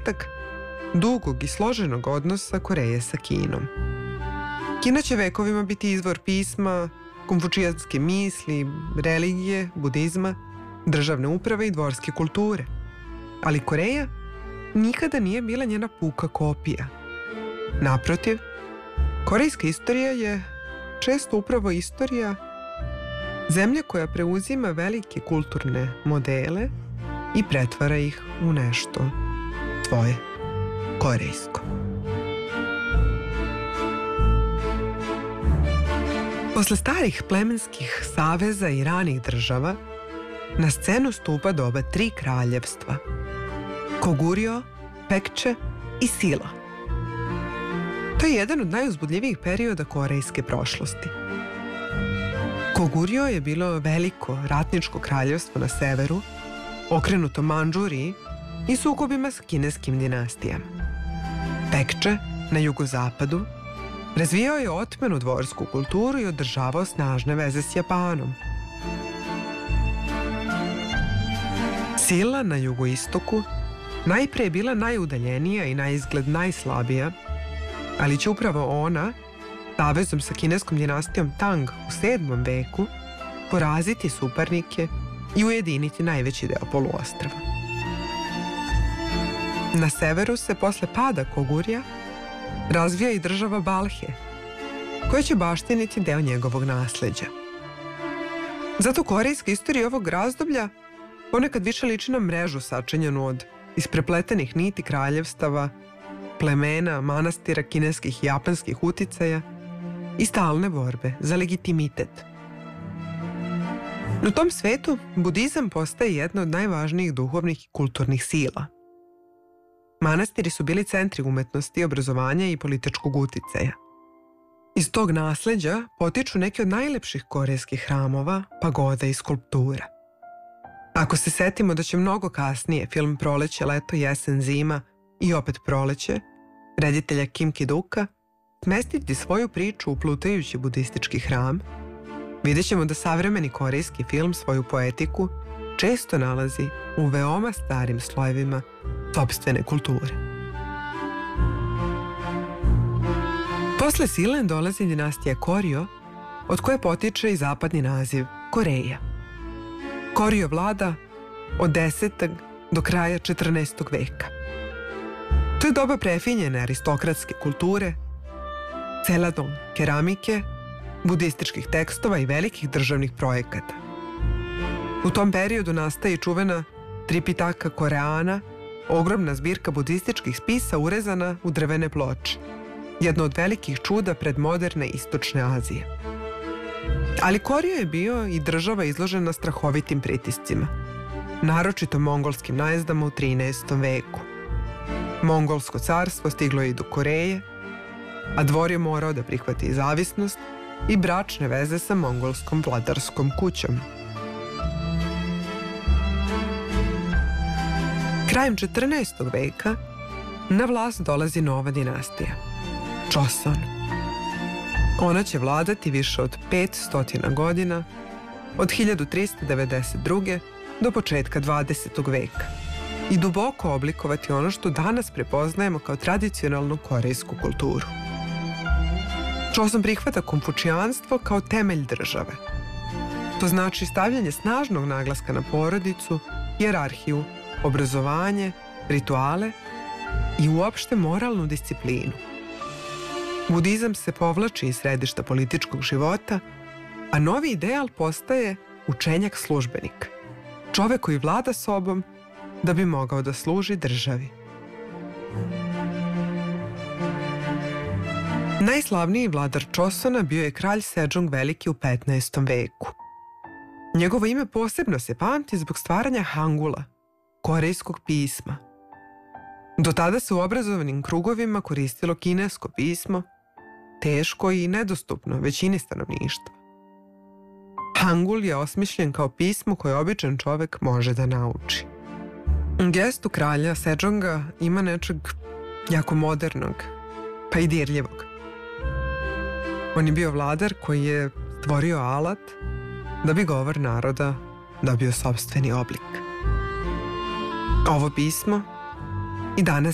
početak dugog i složenog odnosa Koreje sa Kinom. Kina će vekovima biti izvor pisma, konfučijanske misli, religije, budizma, državne uprave i dvorske kulture. Ali Koreja nikada nije bila njena puka kopija. Naprotiv, korejska istorija je često upravo istorija zemlje koja preuzima velike kulturne modele i pretvara ih u nešto svoje korejsko. Posle starih plemenskih saveza i ranih država, na scenu stupa doba 3 kraljevstva: Kogurjo, Pekče i Sila. To je jedan od najuzbudljivijih perioda korejske prošlosti. Kogurjo je bilo veliko ratničko kraljevstvo na severu, okrenuto Mandžuriji i sukobima sa kineskim dinastijama. Pekče, na jugozapadu, razvijao je otmenu dvorsku kulturu i održavao snažne veze s Japanom. Sila na jugoistoku najpre je bila najudaljenija i na izgled najslabija, ali će upravo ona, savezom sa kineskom dinastijom Tang u 7. veku, poraziti suparnike i ujediniti najveći deo poluostrva. Na severu se posle pada Kogurja razvija i država Balhe, koja će baštiniti deo njegovog nasleđa. Zato korejska istorija ovog razdoblja ponekad više liči na mrežu sačinjenu od isprepletenih niti kraljevstava, plemena, manastira, kineskih i japanskih uticaja i stalne borbe za legitimitet. U tom svetu budizam postaje jedna od najvažnijih duhovnih i kulturnih sila. Manastiri su bili centri umetnosti, obrazovanja i političkog uticaja. Iz tog nasleđa potiču neki od najlepših korejskih hramova, pagoda i skulptura. Ako se setimo da će mnogo kasnije film Proleće, leto, jesen, zima i opet Proleće, reditelja Kim Ki-duka, smestiti svoju priču u plutajući budistički hram, vidjet ćemo da savremeni korejski film svoju poetiku često nalazi u veoma starim slojevima sopstvene kulture. Posle Sile dolazi dinastija Korjo, od koje potiče i zapadni naziv Koreja. Korjo vlada od 10. do kraja 14. veka. To je doba prefinjene aristokratske kulture, celadon keramike, budističkih tekstova i velikih državnih projekata. U tom periodu nastaje čuvena Tripitaka Koreana, ogromna zbirka budističkih spisa urezana u drvene ploče, jedno od velikih čuda predmoderne istočne Azije. Ali Korjo je bio i država izložena strahovitim pritiscima, naročito mongolskim najezdama u 13. veku. Mongolsko carstvo stiglo je i do Koreje, a dvor je morao da prihvati zavisnost i bračne veze sa mongolskom vladarskom kućom. Krajem 14. veka na vlast dolazi nova dinastija, Joseon. Ona će vladati više od 500 godina, od 1392. do početka 20. veka i duboko oblikovati ono što danas prepoznajemo kao tradicionalnu korejsku kulturu. Joseon prihvata konfučijanstvo kao temelj države. To znači stavljanje snažnog naglaska na porodicu, hijerarhiju, obrazovanje, rituale i uopšte moralnu disciplinu. Budizam se povlači iz središta političkog života, a novi ideal postaje učenjak službenik, čovek koji vlada sobom da bi mogao da služi državi. Najslavniji vladar Joseona bio je kralj Sejong Veliki u 15. veku. Njegovo ime posebno se pamti zbog stvaranja hangula, korejskog pisma. Do tada se u obrazovanim krugovima koristilo kinesko pismo, teško i nedostupno većini stanovništva. Hangul je osmišljen kao pismo koje običan čovek može da nauči. Gestu kralja Sejonga ima nečeg jako modernog, pa i dirljivog. On je bio vladar koji je stvorio alat da bi govor naroda dobio sopstveni oblik. Ovo pismo i danas